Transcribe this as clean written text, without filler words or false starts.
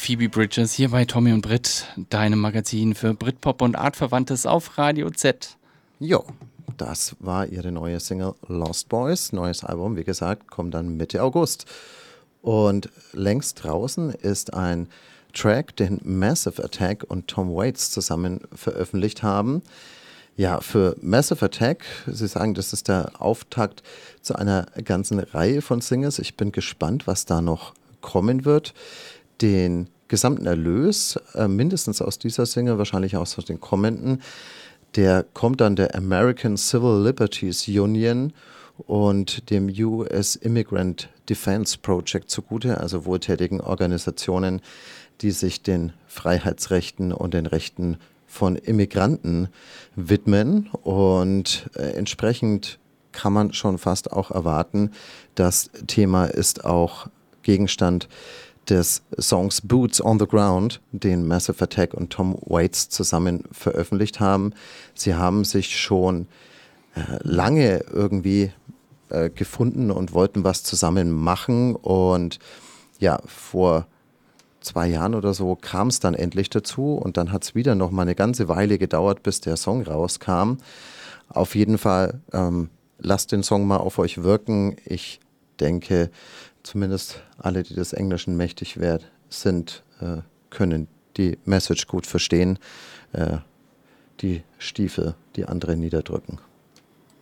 Phoebe Bridgers hier bei Tommy und Brit, deinem Magazin für Britpop und Artverwandtes auf Radio Z. Jo, das war ihre neue Single Lost Boys. Neues Album, wie gesagt, kommt dann Mitte August. Und längst draußen ist ein Track, den Massive Attack und Tom Waits zusammen veröffentlicht haben. Ja, für Massive Attack, Sie sagen, das ist der Auftakt zu einer ganzen Reihe von Singles. Ich bin gespannt, was da noch kommen wird. Den gesamten Erlös, mindestens aus dieser Single, wahrscheinlich auch aus den kommenden, der kommt dann der American Civil Liberties Union und dem US Immigrant Defense Project zugute, also wohltätigen Organisationen, die sich den Freiheitsrechten und den Rechten von Immigranten widmen. Und entsprechend kann man schon fast auch erwarten, das Thema ist auch Gegenstand des Songs Boots on the Ground, den Massive Attack und Tom Waits zusammen veröffentlicht haben. Sie haben sich schon lange irgendwie gefunden und wollten was zusammen machen. Und ja, vor 2 Jahren oder so kam es dann endlich dazu. Und dann hat es wieder noch mal eine ganze Weile gedauert, bis der Song rauskam. Auf jeden Fall lasst den Song mal auf euch wirken. Ich denke, zumindest alle, die des Englischen mächtig sind, können die Message gut verstehen. Die Stiefel, die andere niederdrücken.